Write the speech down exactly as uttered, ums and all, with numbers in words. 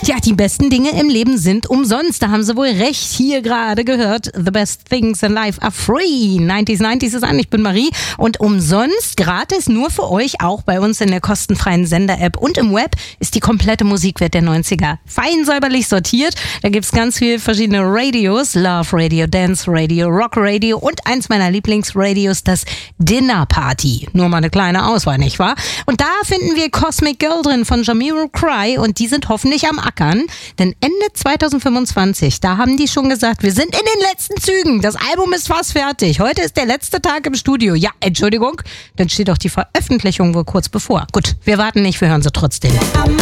Ja, die besten Dinge im Leben sind umsonst. Da haben Sie wohl recht. Hier gerade gehört, the best things in life are free. neunziger neunzig ist an, ich bin Marie. Und umsonst, gratis, nur für euch, auch bei uns in der kostenfreien Sender-App und im Web, ist die komplette Musikwelt der neunziger. Fein säuberlich sortiert. Da gibt's ganz viele verschiedene Radios. Love Radio, Dance Radio, Rock Radio und eins meiner Lieblingsradios, das Dinner Party. Nur mal eine kleine Auswahl, nicht wahr? Und da finden wir Cosmic Girl drin von Jamiroquai und die sind hoffentlich am Ackern, denn Ende zwanzig fünfundzwanzig, da haben die schon gesagt, wir sind in den letzten Zügen, das Album ist fast fertig, heute ist der letzte Tag im Studio. Ja, Entschuldigung, dann steht doch die Veröffentlichung wohl kurz bevor. Gut, wir warten nicht, wir hören sie trotzdem.